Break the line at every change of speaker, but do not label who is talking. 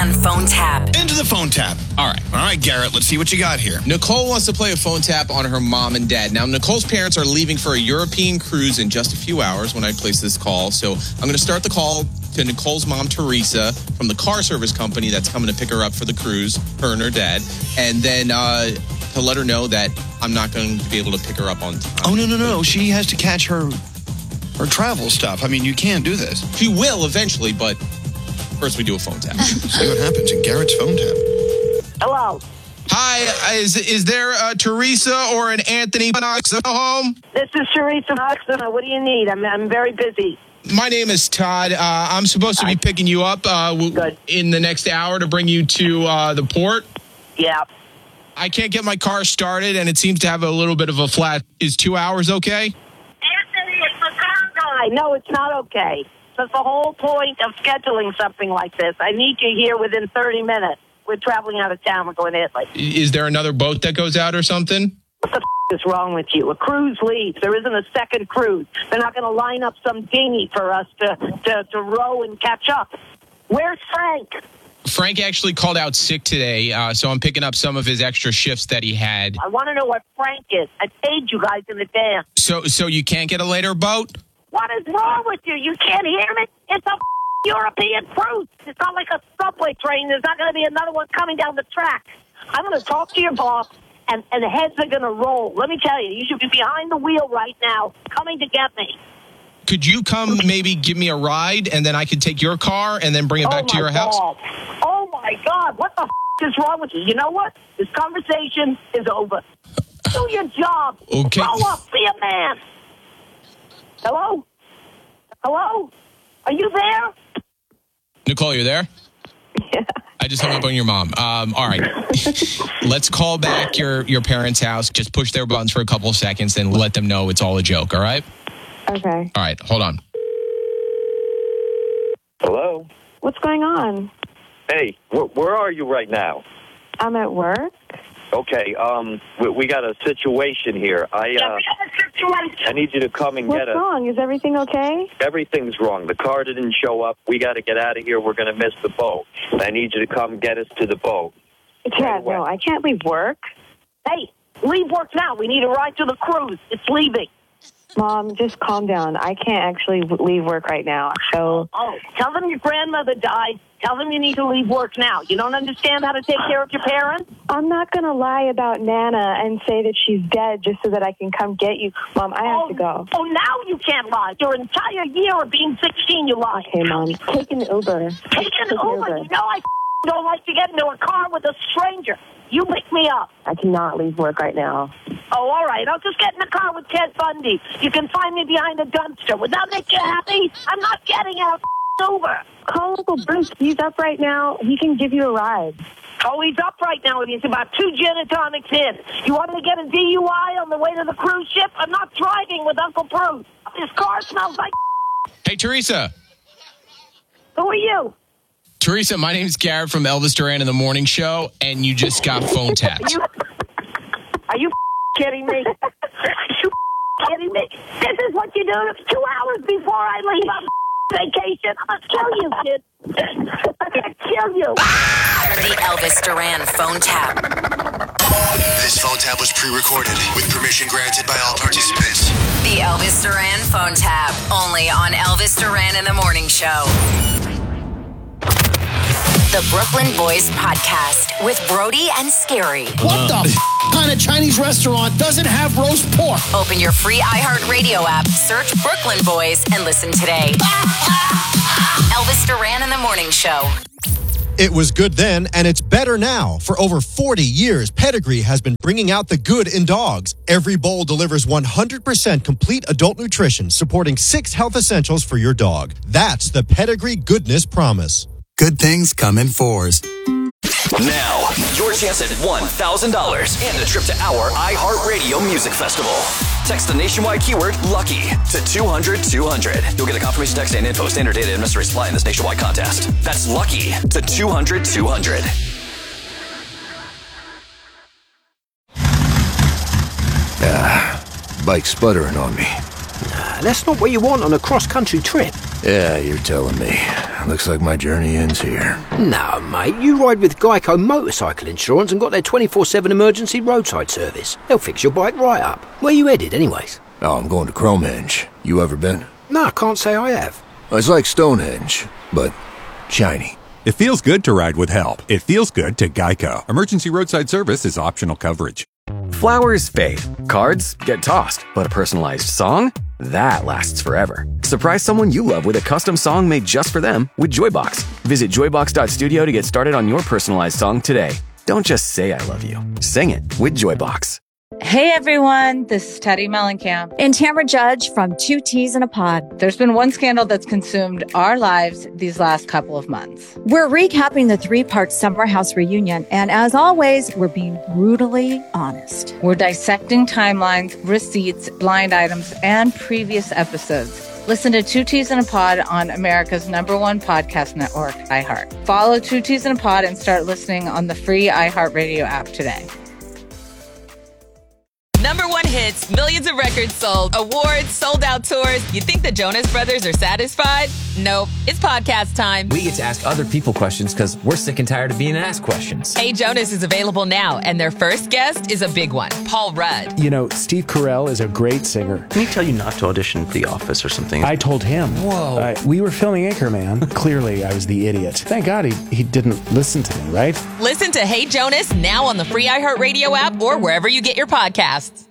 on Phone Tap.
Into the phone tap. All right, Garrett, let's see what you got here.
Nicole wants to play a phone tap on her mom and dad. Now, Nicole's parents are leaving for a European cruise in just a few hours when I place this call. So I'm going to start the call to Nicole's mom, Teresa, from the car service company that's coming to pick her up for the cruise, her and her dad. And then to let her know that I'm not going to be able to pick her up on time.
Oh, no. She has to catch her travel stuff. I mean, you can't do this.
She will eventually, but first we do a phone tap.
See what happens in Garrett's phone tap.
Hello.
Hi, is there a Teresa or an Anthony home?
This is Teresa Knoxon. What do you need? I'm very busy.
My name is Todd. I'm supposed to be picking you up in the next hour to bring you to the port.
Yeah.
I can't get my car started, and it seems to have a little bit of a flat. Is 2 hours okay?
Anthony, it's the car guy. No, it's not okay. That's the whole point of scheduling something like this. I need you here within 30 minutes. We're traveling out of town. We're going to Italy.
Is there another boat that goes out or something?
What the is wrong with you? A cruise leaves. There isn't a second cruise. They're not going to line up some dinghy for us to row and catch up. Where's Frank?
Frank actually called out sick today, so I'm picking up some of his extra shifts that he had.
I want to know where Frank is. I paid you guys in advance.
So you can't get a later boat?
What is wrong with you? You can't hear me? It's a European cruise. It's not like a subway train. There's not going to be another one coming down the track. I'm going to talk to your boss, and the heads are going to roll. Let me tell you, you should be behind the wheel right now, coming to get me.
Could you come maybe give me a ride, and then I could take your car and then bring it back to your house?
Oh, my God. What the is wrong with you? You know what? This conversation is over. Do your job.
Okay.
Grow up. Be a man. Hello? Hello? Are you there?
Nicole, you there?
Yeah.
I just hung up on your mom. All right. Let's call back your parents' house. Just push their buttons for a couple of seconds and let them know it's all a joke, all right?
Okay.
All right, hold on.
Hello?
What's going on?
Hey, where are you right now?
I'm at work.
Okay, we got a situation here. I need you to come and
What's
get us.
What's wrong? Is everything okay?
Everything's wrong. The car didn't show up. We got to get out of here. We're going to miss the boat. I need you to come get us to the boat.
Chad, no, I can't leave work.
Hey, leave work now. We need a ride to the cruise. It's leaving.
Mom, just calm down. I can't actually leave work right now. So.
Oh, tell them your grandmother died. Tell them you need to leave work now. You don't understand how to take care of your parents?
I'm not going to lie about Nana and say that she's dead just so that I can come get you. Mom, I have to go.
Oh, now you can't lie. Your entire year of being 16, you lied.
Okay, Mom. Take an Uber.
Take an Uber? You know I don't like to get into a car with a stranger. You pick me up.
I cannot leave work right now.
Oh, all right. I'll just get in the car with Ted Bundy. You can find me behind a dumpster. Would that make you happy? I'm not getting out of Uber.
Call Uncle Bruce. He's up right now. He can give you a ride.
Oh, he's up right now. He's about 2 gin and tonics in. You want me to get a DUI on the way to the cruise ship? I'm not driving with Uncle Bruce. This car smells like
Hey, Teresa.
Who are you?
Teresa, my name's Garrett from Elvis Duran in the Morning Show, and you just got phone tapped.
Are you kidding me? Are you kidding me? This is what you do 2 hours before I leave on vacation. I'm going to kill you, kid. I'm going to kill you.
The Elvis Duran phone tap.
This phone tap was pre-recorded with permission granted by all participants.
The Elvis Duran phone tap. Only on Elvis Duran in the Morning Show. The Brooklyn Boys Podcast with Brody and Scary.
What the kind of Chinese restaurant doesn't have roast pork?
Open your free iHeartRadio app, search Brooklyn Boys, and listen today. Elvis Duran in the Morning Show.
It was good then, and it's better now. For over 40 years, Pedigree has been bringing out the good in dogs. Every bowl delivers 100% complete adult nutrition, supporting 6 health essentials for your dog. That's the Pedigree Goodness Promise.
Good things come in 4s.
Now, your chance at $1,000 and a trip to our iHeartRadio Music Festival. Text the nationwide keyword LUCKY to 200-200. You'll get a confirmation text and info. Standard data and necessary supply in this nationwide contest. That's LUCKY to 200-200.
Bike sputtering on me.
That's not what you want on a cross-country trip.
Yeah, you're telling me. Looks like my journey ends here.
No, mate, you ride with Geico Motorcycle Insurance and got their 24/7 emergency roadside service. They'll fix your bike right up. Where you headed, anyways?
Oh, I'm going to Cromehenge. You ever been?
No, I can't say I have.
It's like Stonehenge, but shiny.
It feels good to ride with help. It feels good to Geico. Emergency roadside service is optional coverage.
Flowers fade. Cards get tossed. But a personalized song? That lasts forever. Surprise someone you love with a custom song made just for them with Joybox. Visit joybox.studio to get started on your personalized song today. Don't just say I love you. Sing it with Joybox.
Hey everyone, this is Teddy Mellencamp
and Tamara Judge from Two Teas in a Pod.
There's been one scandal that's consumed our lives these last couple of months.
We're recapping the 3-part Summer House reunion, and as always, we're being brutally honest.
We're dissecting timelines, receipts, blind items, and previous episodes. Listen to Two Teas in a Pod on America's #1 podcast network, iHeart. Follow Two Teas in a Pod and start listening on the free iHeartRadio app today.
#1 hits, millions of records sold, awards, sold-out tours. You think the Jonas Brothers are satisfied? Nope. It's podcast time.
We get to ask other people questions because we're sick and tired of being asked questions.
Hey Jonas is available now, and their first guest is a big one, Paul Rudd.
You know, Steve Carell is a great singer.
Can he tell you not to audition for The Office or something?
I told him.
Whoa.
We were filming Anchorman. Clearly, I was the idiot. Thank God he didn't listen to me, right?
Listen to Hey Jonas now on the free iHeartRadio app or wherever you get your podcasts.